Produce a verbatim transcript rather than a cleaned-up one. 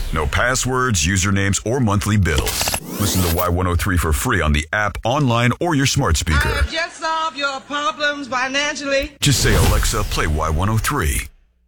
No passwords, usernames, or monthly bills. Listen to Y one oh three for free on the app, online, or your smart speaker. I have just solved your problems financially. Just say, Alexa, play Y one oh three.